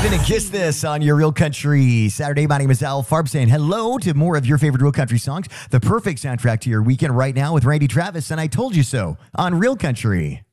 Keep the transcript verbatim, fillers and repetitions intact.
Listening to Kiss This on your Real Country Saturday. My name is Al Farb saying hello to more of your favorite Real Country songs. The perfect soundtrack to your weekend right now with Randy Travis and I Told You So on Real Country.